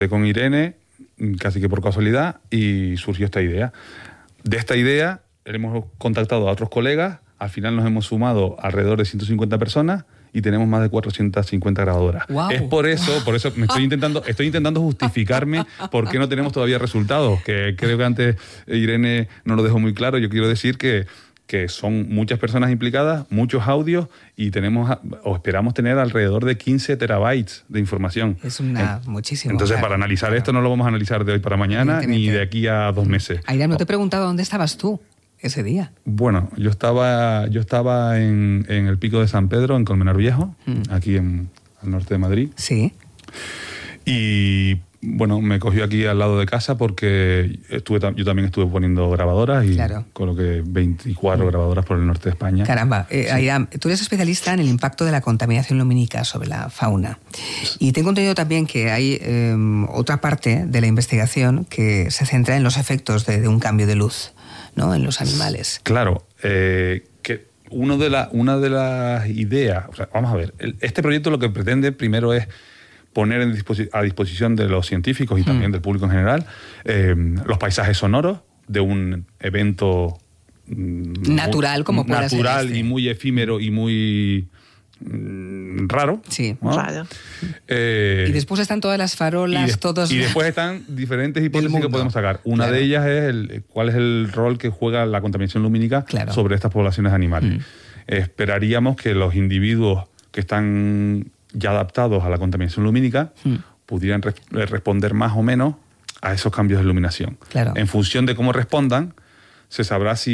con Irene, casi que por casualidad, y surgió esta idea. De esta idea hemos contactado a otros colegas, al final nos hemos sumado alrededor de 150 personas y tenemos más de 450 grabadoras. Wow. Es por eso me estoy intentando justificarme por qué no tenemos todavía resultados, que creo que antes Irene no lo dejó muy claro. Yo quiero decir que son muchas personas implicadas, muchos audios, y esperamos tener alrededor de 15 terabytes de información. Es muchísimo. Entonces, claro, para analizar esto no lo vamos a analizar de hoy para mañana, ni de aquí a 2 meses. Airán, no te he preguntado dónde estabas tú ese día. Bueno, yo estaba en el Pico de San Pedro, en Colmenar Viejo, aquí al norte de Madrid. Sí. Y bueno, me cogió aquí al lado de casa porque yo también estuve poniendo grabadoras y coloqué 24 grabadoras por el norte de España. Caramba, Airán, tú eres especialista en el impacto de la contaminación lumínica sobre la fauna. Y tengo entendido también que hay otra parte de la investigación que se centra en los efectos de un cambio de luz, ¿no?, en los animales. Claro, que una de las ideas, o sea, vamos a ver, este proyecto lo que pretende primero es poner a disposición de los científicos y también del público en general los paisajes sonoros de un evento natural, como pueda ser natural y muy efímero y muy raro. Sí, ¿no? Raro. Y después están todas las farolas, todos... Y después están diferentes hipótesis que podemos sacar. Una de ellas es cuál es el rol que juega la contaminación lumínica sobre estas poblaciones animales. Esperaríamos que los individuos que están ya adaptados a la contaminación lumínica pudieran responder más o menos a esos cambios de iluminación. Claro. En función de cómo respondan, se sabrá si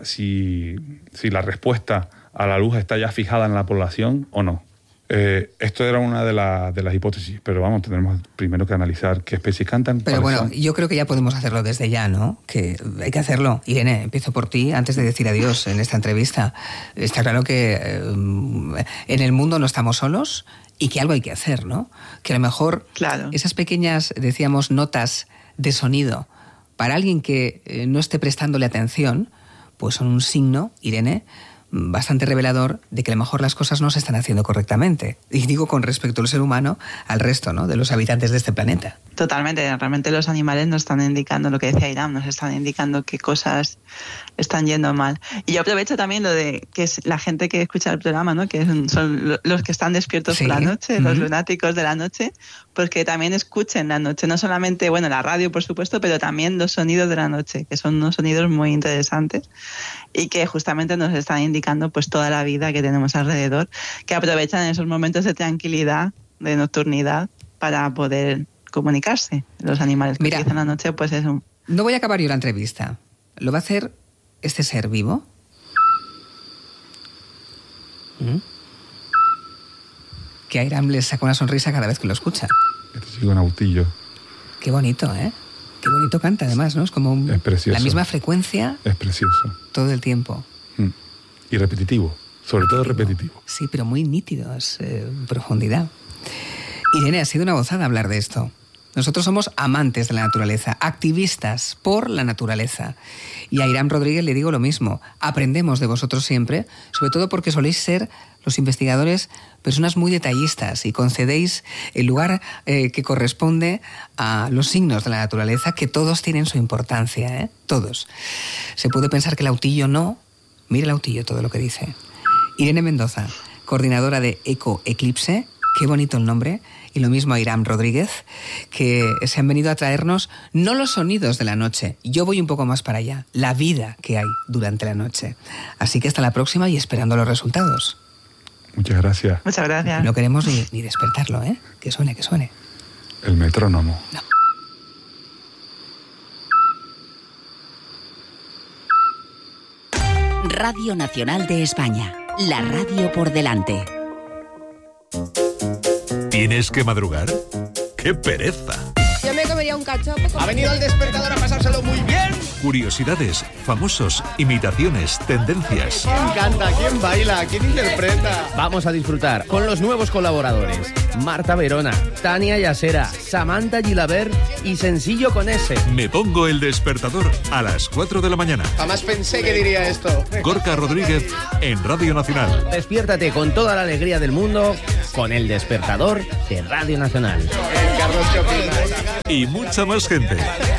la respuesta a la luz está ya fijada en la población o no. Esto era una de las hipótesis, pero vamos, tenemos primero que analizar qué especies cantan. Pero bueno, yo creo que ya podemos hacerlo desde ya, ¿no? Que hay que hacerlo. Irene, empiezo por ti, antes de decir adiós en esta entrevista. Está claro que en el mundo no estamos solos y que algo hay que hacer, ¿no? Que a lo mejor esas pequeñas, decíamos, notas de sonido, para alguien que no esté prestándole atención, pues son un signo, Irene, bastante revelador de que a lo mejor las cosas no se están haciendo correctamente. Y digo con respecto al ser humano, al resto, ¿no?, de los habitantes de este planeta. Totalmente. Realmente los animales nos están indicando lo que decía Airán, nos están indicando qué cosas están yendo mal. Y yo aprovecho también lo de que es la gente que escucha el programa, ¿no?, que son los que están despiertos por la noche, los lunáticos de la noche, pues que también escuchen la noche. No solamente, bueno, la radio, por supuesto, pero también los sonidos de la noche, que son unos sonidos muy interesantes y que justamente nos están indicando pues toda la vida que tenemos alrededor, que aprovechan esos momentos de tranquilidad, de nocturnidad, para poder comunicarse. Los animales que utilizan la noche, pues eso. No voy a acabar yo la entrevista. ¿Lo va a hacer este ser vivo? Que Airán le saca una sonrisa cada vez que lo escucha. Este sigue un autillo. Qué bonito, ¿eh? Qué bonito canta, además, ¿no? Es como la misma frecuencia. Es precioso. Todo el tiempo. Y repetitivo. Sobre todo repetitivo. Sí, pero muy nítido, es profundidad. Irene, ha sido una gozada hablar de esto. Nosotros somos amantes de la naturaleza, activistas por la naturaleza. Y a Airán Rodríguez le digo lo mismo. Aprendemos de vosotros siempre, sobre todo porque soléis ser, los investigadores, personas muy detallistas y concedéis el lugar que corresponde a los signos de la naturaleza, que todos tienen su importancia, ¿eh? Todos. Se puede pensar que el autillo no. Mira el autillo todo lo que dice. Irene Mendoza, coordinadora de Eco Eclipse. Qué bonito el nombre. Y lo mismo a Airán Rodríguez, que se han venido a traernos no los sonidos de la noche, yo voy un poco más para allá, la vida que hay durante la noche. Así que hasta la próxima y esperando los resultados. Muchas gracias. Muchas gracias. No queremos ni despertarlo, ¿eh? Que suene, que suene. El metrónomo. No. Radio Nacional de España, la radio por delante. ¿Tienes que madrugar? ¡Qué pereza! Yo me comería un cachopo. ¿Ha venido el despertador a pasárselo muy bien? curiosidades, famosos, imitaciones, tendencias. ¿Quién canta? ¿Quién baila? ¿Quién interpreta? Vamos a disfrutar con los nuevos colaboradores: Marta Verona, Tania Yasera, Samantha Gilabert y Sencillo con S. Me pongo el despertador a las 4 de la mañana. Jamás pensé que diría esto. Gorka Rodríguez en Radio Nacional. Despiértate con toda la alegría del mundo con el despertador de Radio Nacional. Carlos, ¿qué opinas? Y mucha más gente.